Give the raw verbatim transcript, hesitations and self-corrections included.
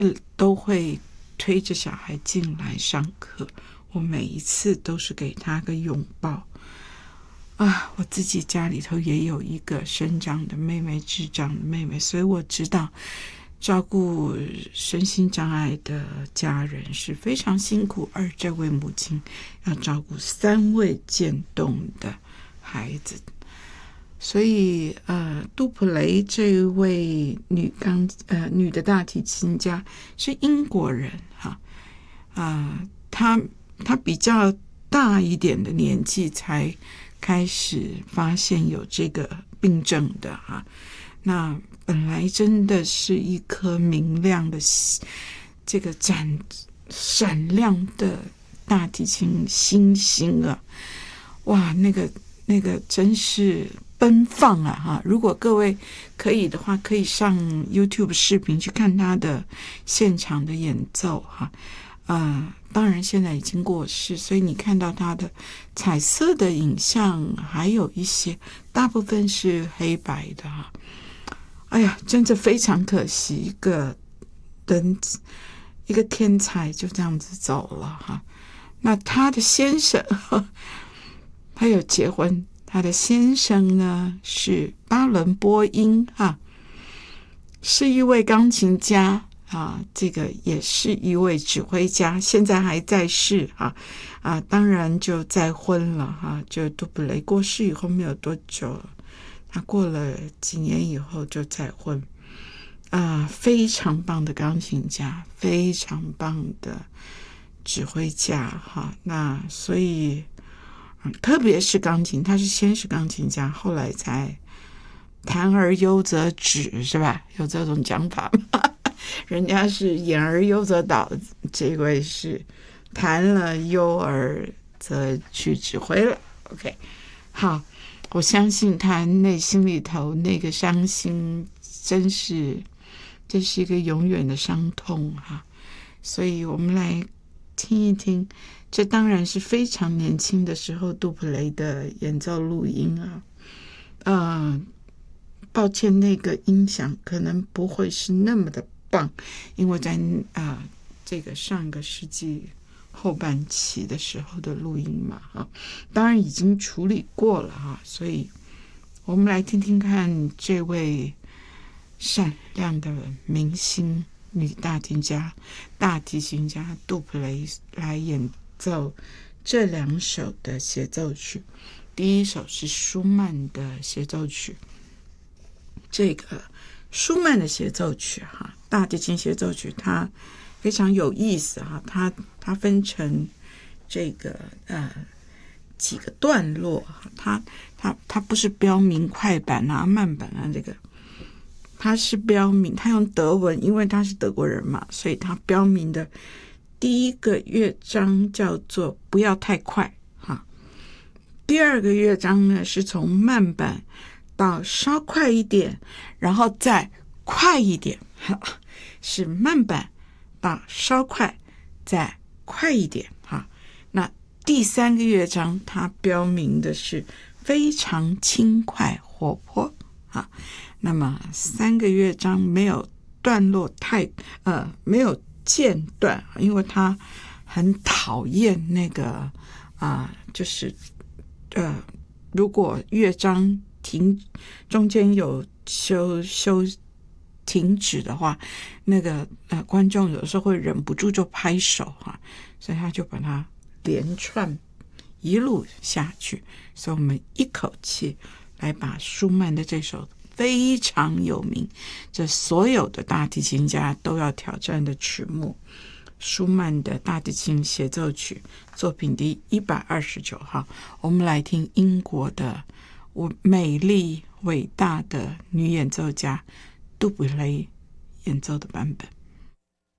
呃都会推着小孩进来上课，我每一次都是给他个拥抱啊。我自己家里头也有一个身障的妹妹，智障的妹妹，所以我知道照顾身心障碍的家人是非常辛苦，而这位母亲要照顾三位渐冻的孩子，所以呃，杜普雷这位女钢呃女的大提琴家是英国人哈，啊、呃，她她比较大一点的年纪才开始发现有这个病症的哈，那本来真的是一颗明亮的这个闪闪亮的大提琴星星啊，哇，那个那个真是奔放啊哈！如果各位可以的话，可以上 YouTube 视频去看他的现场的演奏哈。呃，当然现在已经过世，所以你看到他的彩色的影像，还有一些大部分是黑白的哈。哎呀，真的非常可惜，一个人一个天才就这样子走了哈。那他的先生，他有结婚。他的先生呢是巴伦波因哈，是一位钢琴家啊，这个也是一位指挥家，现在还在世啊啊，当然就再婚了哈，就杜普雷过世以后没有多久，他过了几年以后就再婚啊，非常棒的钢琴家，非常棒的指挥家哈，那所以。特别是钢琴，他是先是钢琴家，后来才弹而优则止，是吧？有这种讲法吗？人家是演而优则导，这位是弹了优而则去指挥了。OK， 好，我相信他内心里头那个伤心，真是这是一个永远的伤痛哈。所以我们来听一听。这当然是非常年轻的时候杜普雷的演奏录音啊，呃，抱歉，那个音响可能不会是那么的棒，因为在啊、呃、这个上个世纪后半期的时候的录音嘛，哈，当然已经处理过了哈，所以我们来听听看这位闪亮的明星女大提琴家、大提琴家杜普雷来演奏这两首的协奏曲。第一首是舒曼的协奏曲，这个舒曼的协奏曲哈，大提琴协奏曲它非常有意思哈，它它分成这个呃几个段落，它它它不是标明快板啊、慢板啊，这个它是标明，它用德文，因为他是德国人嘛，所以他标明的。第一个乐章叫做不要太快哈，第二个乐章呢是从慢板到稍快一点，然后再快一点，是慢板到稍快再快一点哈。那第三个乐章它标明的是非常轻快活泼啊。那么三个乐章没有段落太呃没有间断，因为他很讨厌那个啊、呃，就是呃，如果乐章停中间有休休停止的话，那个呃观众有时候会忍不住就拍手哈、啊，所以他就把它连串一路下去，所以我们一口气来把舒曼的这首。非常有名，这所有的大提琴家都要挑战的曲目，舒曼的大提琴协奏曲作品第一百二十九号。我们来听英国的美丽伟大的女演奏家杜普雷演奏的版本。